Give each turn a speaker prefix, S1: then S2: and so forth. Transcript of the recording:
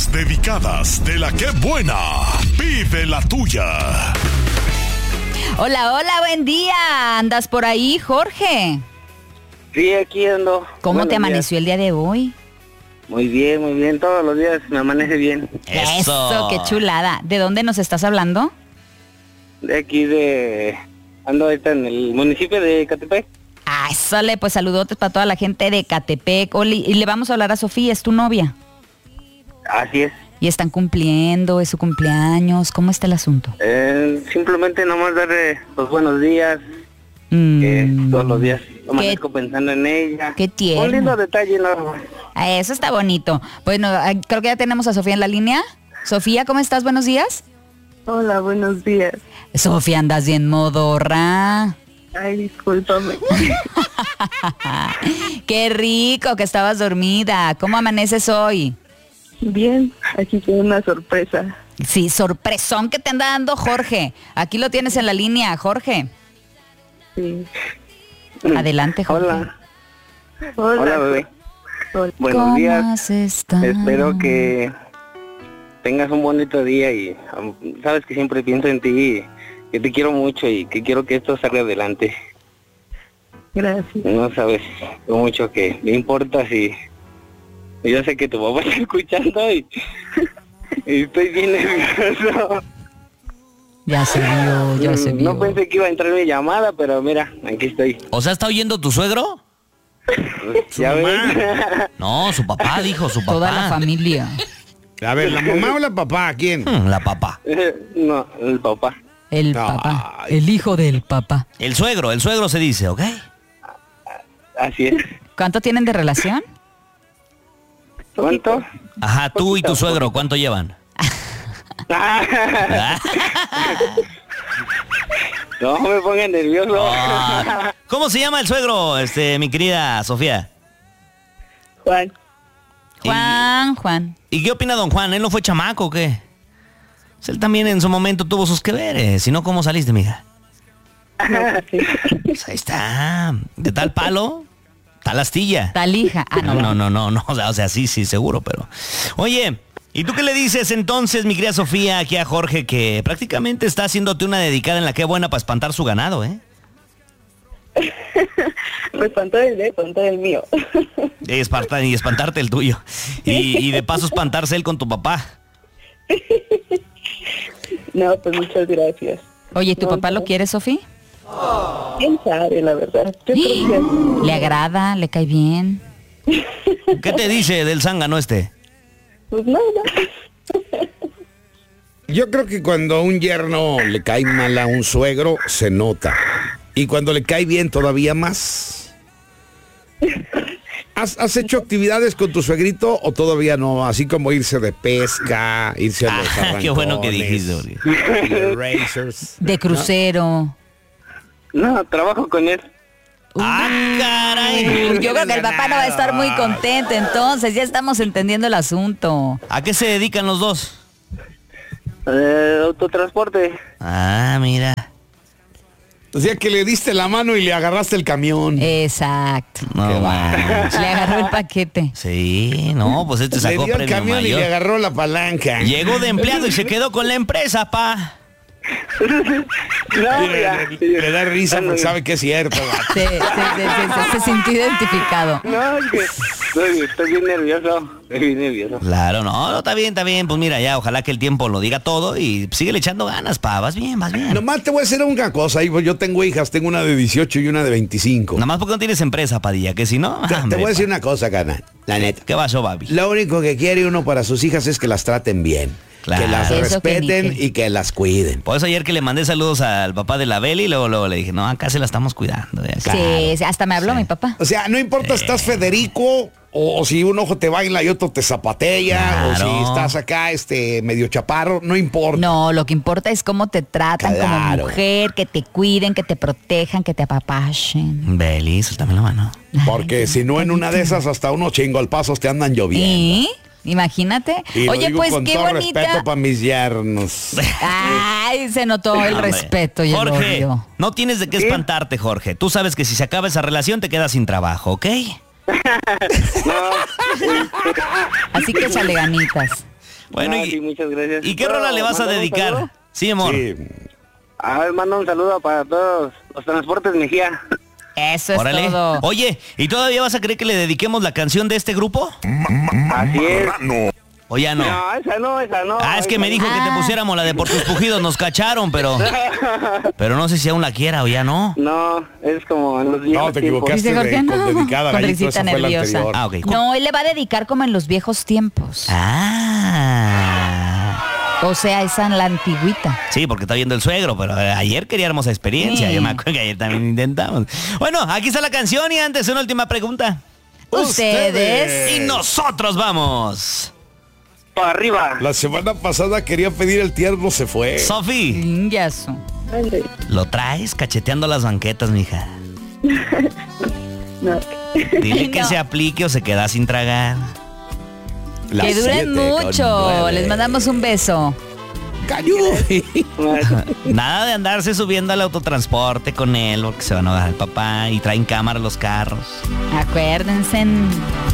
S1: Las dedicadas de la que buena. Vive la tuya.
S2: Hola, buen día. ¿Andas por ahí, Jorge?
S3: Sí, aquí ando.
S2: ¿Cómo te amaneció el día de hoy?
S3: Muy bien. Todos los días me amanece bien.
S2: Eso, qué chulada. ¿De dónde nos estás hablando?
S3: De aquí ando ahorita en el municipio de Ecatepec.
S2: Ah, sale, pues saludotes para toda la gente de Ecatepec. Oli, y le vamos a hablar a Sofía, es tu novia.
S3: Así es.
S2: Y están cumpliendo, es su cumpleaños. ¿Cómo está el asunto?
S3: Simplemente nomás darle los buenos días. Todos los días amanezco pensando en ella.
S2: Qué tierno.
S3: Un lindo detalle, ¿no?
S2: Eso está bonito. Bueno, creo que ya tenemos a Sofía en la línea. Sofía, ¿cómo estás? Buenos días.
S4: Hola, buenos días.
S2: Sofía, andas bien modorra.
S4: Ay, discúlpame.
S2: Qué rico que estabas dormida. ¿Cómo amaneces hoy?
S4: Bien, aquí con una sorpresa.
S2: Sí, sorpresón que te anda dando Jorge. Aquí lo tienes en la línea, Jorge.
S4: Sí.
S2: Adelante, Jorge.
S3: Hola, bebé.
S4: Hola.
S3: Buenos días.
S2: ¿Cómo has estado?
S3: Espero que tengas un bonito día y sabes que siempre pienso en ti, que te quiero mucho y que quiero que esto salga adelante.
S4: Gracias.
S3: No sabes lo mucho que me importas y yo sé que tu papá está escuchando y estoy bien nervioso.
S2: Ya se vio.
S3: No pensé que iba a entrar mi llamada, pero mira, aquí estoy.
S5: O sea, ¿está oyendo tu suegro?
S3: ¿Ya ves?
S5: No, su papá dijo, su papá.
S2: Toda la familia.
S6: A ver, ¿la mamá o la papá? ¿Quién?
S5: La papá.
S3: No, el papá.
S2: El papá. El hijo del papá.
S5: El suegro se dice, ¿ok?
S3: Así es.
S2: ¿Cuánto tienen de relación?
S3: ¿Cuánto?
S5: Ajá, tú y tu suegro, ¿cuánto llevan?
S3: No me pongan nervioso.
S5: ¿Cómo se llama el suegro, mi querida Sofía?
S4: Juan.
S2: Juan.
S5: ¿Y qué opina don Juan? ¿Él no fue chamaco o qué? Pues él también en su momento tuvo sus que veres. Si no, ¿cómo saliste, mija? Pues ahí está. ¿De tal palo? Tal astilla.
S2: Tal hija.
S5: No. O sea, sí, seguro, pero... Oye, ¿y tú qué le dices entonces, mi querida Sofía, aquí a Jorge, que prácticamente está haciéndote una dedicada en la que buena para espantar su ganado, ¿eh?
S4: Pues con todo el mío.
S5: Y espantarte el tuyo. Y de paso espantarse él con tu papá.
S4: No, pues muchas gracias.
S2: Oye, ¿tu papá lo quiere, Sofía?
S4: ¿Quién sabe, la verdad? Yo creo
S2: ¿Le agrada? ¿Le cae bien?
S5: ¿Qué te dice del zángano este?
S4: Pues nada.
S6: Yo creo que cuando a un yerno le cae mal a un suegro, se nota. Y cuando le cae bien, todavía más. ¿Has hecho actividades con tu suegrito o todavía no? Así como irse de pesca, irse a los arrancones.
S5: Qué bueno que dijiste.
S6: De racers.
S2: De crucero.
S3: No, trabajo con él.
S5: ¡Caray!
S2: Yo creo que el papá no va a estar muy contento, entonces ya estamos entendiendo el asunto.
S5: ¿A qué se dedican los dos?
S3: Autotransporte.
S5: Ah, mira.
S6: O sea que le diste la mano y le agarraste el camión.
S2: Exacto.
S5: No, manches.
S2: Le agarró el paquete.
S5: Sí, no, pues este
S6: Le
S5: sacó
S6: dio el
S5: premio
S6: camión y
S5: mayor.
S6: le agarró la palanca.
S5: Llegó de empleado y se quedó con la empresa, pa.
S3: No,
S6: Le da risa porque sabe que es cierto.
S2: Se sintió identificado.
S3: No, es que estoy bien nervioso.
S5: Claro, no, está bien. Pues mira, ya, ojalá que el tiempo lo diga todo y síguele echando ganas, pa. Vas bien.
S6: Nomás te voy a decir una cosa. Yo tengo hijas, tengo una de 18 y una de 25.
S5: Nada más porque no tienes empresa, Padilla, que si no...
S6: Te voy a decir una cosa, carnal. La neta.
S5: ¿Qué pasó, Babi?
S6: Lo único que quiere uno para sus hijas es que las traten bien.
S5: Claro.
S6: Que las
S2: Eso
S6: respeten
S2: que ni qué.
S6: y que las cuiden.
S5: Por eso ayer que le mandé saludos al papá de la Beli y luego le dije, no, acá se la estamos cuidando.
S2: Sí, hasta me habló mi papá.
S6: O sea, no importa si estás Federico o si un ojo te baila y otro te zapatea,
S5: Claro.
S6: o si estás acá medio chaparro, no importa.
S2: No, lo que importa es cómo te tratan como
S6: Claro.
S2: mujer, que te cuiden, que te protejan, que te apapachen.
S5: Beli, suéltame la mano.
S6: Porque
S2: Ay,
S6: si no, en una de esas hasta unos chingolpazos te andan lloviendo.
S2: ¿Y? Imagínate.
S6: Y lo
S2: Oye,
S6: digo
S2: pues
S6: con
S2: qué
S6: todo
S2: bonita.
S6: respeto para mis yernos.
S2: Ay, se notó el
S5: Hombre.
S2: respeto y el
S5: Jorge,
S2: odio.
S5: no tienes de qué espantarte, Jorge. Tú sabes que si se acaba esa relación te quedas sin trabajo, ¿ok?
S2: Así que échale ganitas.
S5: Bueno,
S3: sí, muchas gracias.
S5: ¿Y qué rola le vas a
S3: ¿Mandar un
S5: dedicar?
S3: saludo?
S5: Sí, amor.
S6: Sí.
S3: A ver, mando un saludo para todos los transportes Mejía.
S2: Eso es
S5: Órale.
S2: todo.
S5: Oye, ¿y todavía vas a creer que le dediquemos la canción de este grupo?
S3: Así es.
S5: ¿O ya no?
S3: No, esa no.
S5: Es que me dijo que te pusiéramos la de Por tus pujidos, nos cacharon, pero no sé si aún la quiera o ya no.
S3: No, es como en los viejos
S6: No, te
S3: tiempos.
S6: equivocaste.
S2: Dice Jorge,
S6: con
S2: no.
S6: dedicada,
S2: Con
S6: Gallito,
S2: risita
S6: esa fue la
S2: nerviosa.
S6: anterior.
S5: Ah, ok.
S2: No, él le va a dedicar como en los viejos tiempos. O sea, esa en la antigüita.
S5: Sí, porque está viendo el suegro, pero ayer queríamos experiencia.
S2: Sí.
S5: Yo me acuerdo que ayer también intentamos. Bueno, aquí está la canción y antes una última pregunta.
S2: Ustedes.
S5: Y nosotros vamos.
S3: Para arriba.
S6: La semana pasada quería pedir el tierno, se fue.
S5: Sofi,
S2: Lingazo.
S4: Ande.
S5: ¿lo traes cacheteando las banquetas, mija?
S4: No.
S5: Dile que
S2: No.
S5: se aplique o se queda sin tragar.
S6: Las
S2: Que duren
S6: 7:09.
S2: mucho. Les mandamos un beso.
S6: Cayó.
S5: Nada de andarse subiendo al autotransporte con él porque se van a bajar el papá y traen cámara los carros.
S2: Acuérdense.